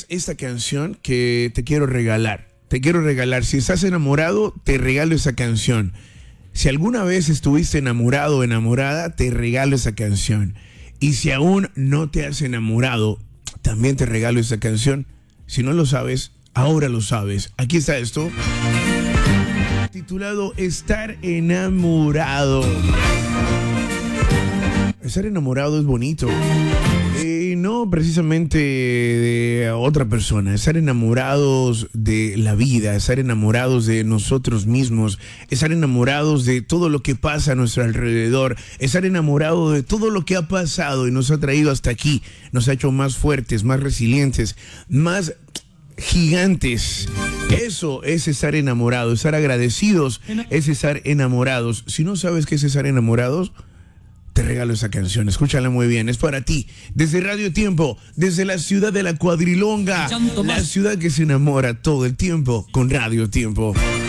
esta canción que te quiero regalar. Te quiero regalar. Si estás enamorado, te regalo esa canción. Si alguna vez estuviste enamorado o enamorada, te regalo esa canción. Y si aún no te has enamorado, también te regalo esa canción. Si no lo sabes, ahora lo sabes. Aquí está esto, titulado Estar enamorado. Estar enamorado es bonito. No precisamente de otra persona. Estar enamorados de la vida, estar enamorados de nosotros mismos, estar enamorados de todo lo que pasa a nuestro alrededor, estar enamorado de todo lo que ha pasado y nos ha traído hasta aquí, nos ha hecho más fuertes, más resilientes, más gigantes. Eso es estar enamorado. Estar agradecidos es estar enamorados. Si no sabes qué es estar enamorados, te regalo esa canción, escúchala muy bien, es para ti, desde Radio Tiempo, desde la ciudad de la Cuadrilonga, la ciudad que se enamora todo el tiempo con Radio Tiempo.